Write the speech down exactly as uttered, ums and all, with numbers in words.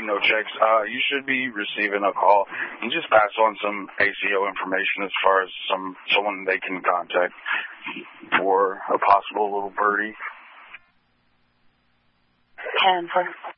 be no checks. Uh, you should be receiving a call and just pass on some A C O information as far as some someone they can contact for a possible little birdie. ten for